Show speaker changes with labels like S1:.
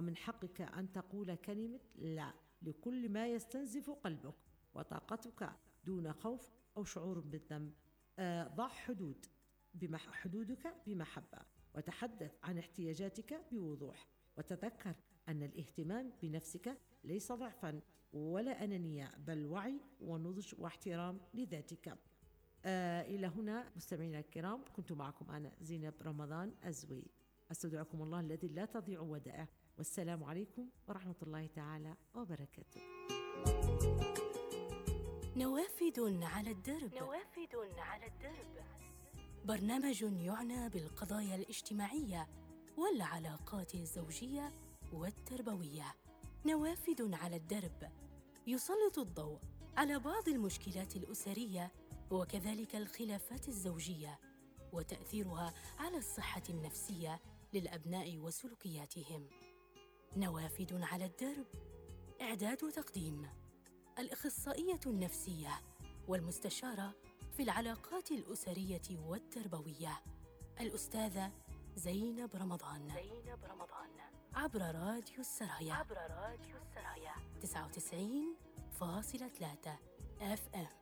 S1: ومن حقك أن تقول كلمة لا لكل ما يستنزف قلبك وطاقتك دون خوف أو شعور بالذنب. ضع حدودك بمحبة، وتحدث عن احتياجاتك بوضوح، وتذكر أن الاهتمام بنفسك ليس ضعفا ولا أنانية، بل وعي ونضج واحترام لذاتك. إلى هنا مستمعينا الكرام، كنت معكم أنا زينب رمضان الزوي، أستودعكم الله الذي لا تضيع ودائعه، والسلام عليكم ورحمة الله تعالى وبركاته.
S2: نوافذ على الدرب. برنامج يعنى بالقضايا الاجتماعية والعلاقات الزوجية والتربوية. نوافذ على الدرب يسلط الضوء على بعض المشكلات الأسرية وكذلك الخلافات الزوجية وتأثيرها على الصحة النفسية للأبناء وسلوكياتهم. نوافذ على الدرب، إعداد وتقديم الأخصائية النفسية والمستشارة في العلاقات الأسرية والتربوية الأستاذة زينب رمضان. عبر راديو السرايا 99.3 FM.